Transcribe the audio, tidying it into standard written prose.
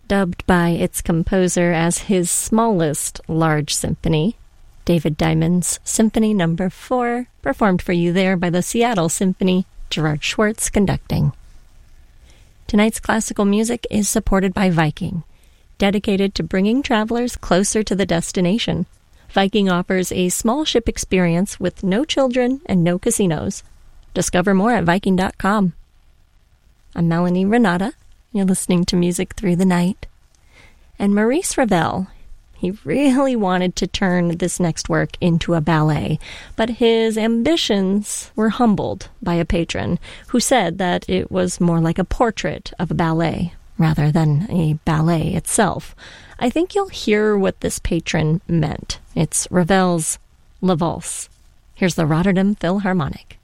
dubbed by its composer as his smallest large symphony. David Diamond's Symphony No. 4, performed for you there by the Seattle Symphony, Gerard Schwartz conducting. Tonight's classical music is supported by Viking, dedicated to bringing travelers closer to the destination. Viking offers a small ship experience with no children and no casinos. Discover more at Viking.com. I'm Melanie Renata. You're listening to Music Through the Night. And Maurice Ravel, he really wanted to turn this next work into a ballet, but his ambitions were humbled by a patron who said that it was more like a portrait of a ballet rather than a ballet itself. I think you'll hear what this patron meant. It's Ravel's La Valse. Here's the Rotterdam Philharmonic.